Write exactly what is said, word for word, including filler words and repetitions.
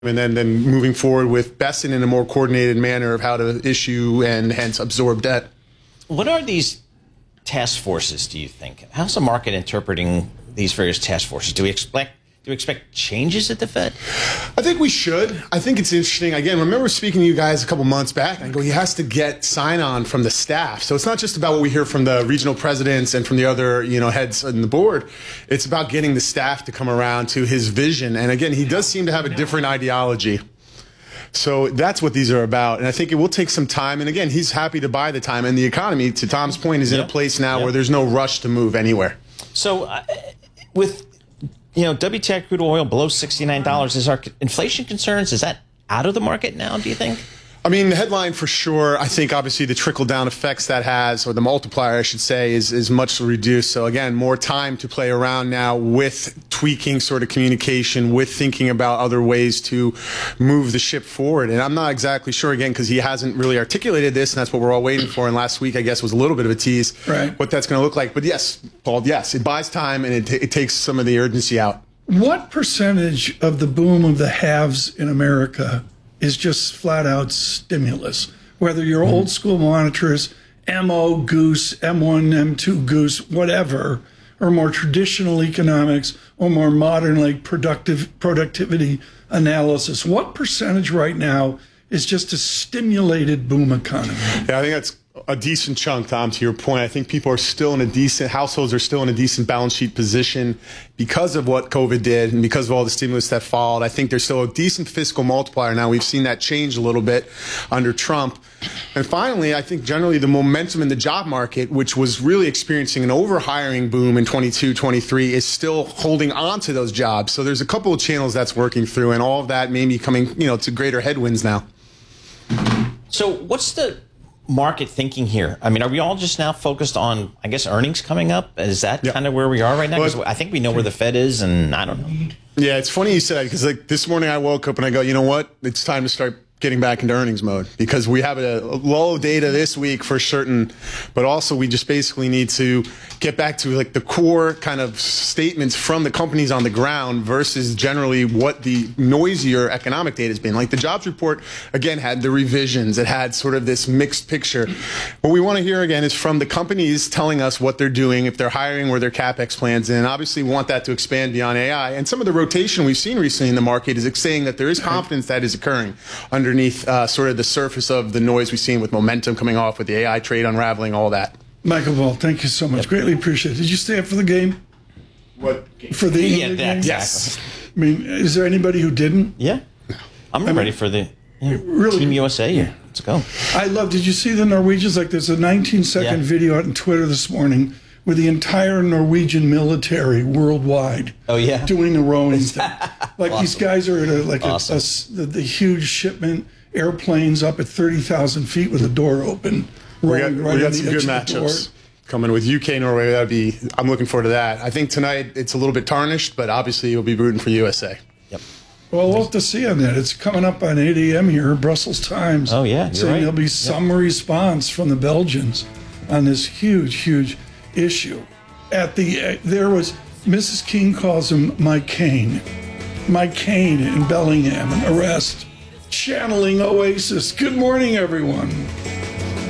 and then, then moving forward with Bessent in a more coordinated manner of how to issue and hence absorb debt. What are these task forces, do you think? How's the market interpreting these various task forces? Do we expect do we expect changes at the Fed? I think we should. I think it's interesting. Again, I remember speaking to you guys a couple months back, and I go, he has to get sign-on from the staff. So it's not just about what we hear from the regional presidents and from the other, you know, heads on the board. It's about getting the staff to come around to his vision. And again, he does seem to have a different ideology. So that's what these are about. And I think it will take some time. And again, he's happy to buy the time. And the economy, to Tom's point, is in yep. a place now yep. where there's no rush to move anywhere. So uh, with, you know, W T I crude oil below sixty-nine dollars, is our inflation concerns, is that out of the market now, do you think? I mean, the headline for sure, I think obviously the trickle-down effects that has, or the multiplier, I should say, is, is much reduced. So again, more time to play around now with tweaking sort of communication, with thinking about other ways to move the ship forward. And I'm not exactly sure, again, because he hasn't really articulated this, and that's what we're all waiting for. And last week, I guess, was a little bit of a tease, right, what that's going to look like. But yes, Paul, yes, it buys time, and it, t it takes some of the urgency out. What percentage of the boom of the haves in America is just flat out stimulus? Whether you're mm-hmm. old school monitors, M O Goose, M one, M two Goose, whatever, or more traditional economics, or more modern like productive productivity analysis. What percentage right now is just a stimulated boom economy? Yeah, I think that's a decent chunk, Tom, to your point. I think people are still in a decent, households are still in a decent balance sheet position because of what COVID did and because of all the stimulus that followed. I think there's still a decent fiscal multiplier now. We've seen that change a little bit under Trump. And finally, I think generally the momentum in the job market, which was really experiencing an overhiring boom in twenty-two, twenty-three, is still holding on to those jobs. So there's a couple of channels that's working through, and all of that may be coming, you know, to greater headwinds now. So what's the market thinking here? I mean, are we all just now focused on, I guess, earnings coming up? Is that yep. kind of where we are right now? Because I think we know where the Fed is, and I don't know. Yeah, it's funny you said that, because like this morning I woke up and I go, you know what? It's time to start getting back into earnings mode, because we have a low data this week for certain, but also we just basically need to get back to like the core kind of statements from the companies on the ground versus generally what the noisier economic data has been. Like the jobs report, again, had the revisions. It had sort of this mixed picture. What we want to hear, again, is from the companies telling us what they're doing, if they're hiring, where their CapEx plans in. And obviously, we want that to expand beyond A I. And some of the rotation we've seen recently in the market is saying that there is confidence that is occurring under underneath uh, sort of the surface of the noise we've seen with momentum coming off, with the A I trade unraveling, all that. Michael Ball, thank you so much. Yep. Greatly appreciate it. Did you stay up for the game? What game? For the yeah, game? exactly. Yes. I mean, is there anybody who didn't? Yeah. I'm I ready mean, for the yeah, really, Team U S A here. Let's go. I love, did you see the Norwegians? Like there's a nineteen second yeah. video on Twitter this morning with the entire Norwegian military worldwide oh, yeah. doing the rowing thing. Like awesome. These guys are at a, like awesome. a, a, the, the huge shipment, airplanes up at thirty thousand feet with the door open. We got, right we got some good matchups coming with U K, Norway. That'd be, I'm looking forward to that. I think tonight it's a little bit tarnished, but obviously you'll be rooting for U S A. Yep. Well, we'll have to see on that. It's coming up on eight A M here, Brussels Times. Oh, yeah. You're saying right. there'll be some yep. response from the Belgians on this huge, huge issue. At the uh, there was Missus King calls him Mike Caine, Mike Caine in Bellingham, an arrest, channeling Oasis. Good morning, everyone.